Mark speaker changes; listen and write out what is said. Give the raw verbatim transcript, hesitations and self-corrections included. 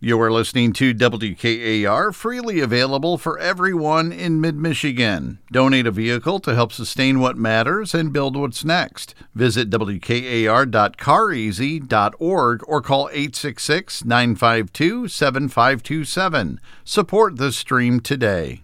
Speaker 1: You are listening to W K A R, freely available for everyone in mid-Michigan. Donate a vehicle to help sustain what matters and build what's next. Visit W K A R dot car easy dot org or call eight six six, nine five two, seven five two seven. Support the stream today.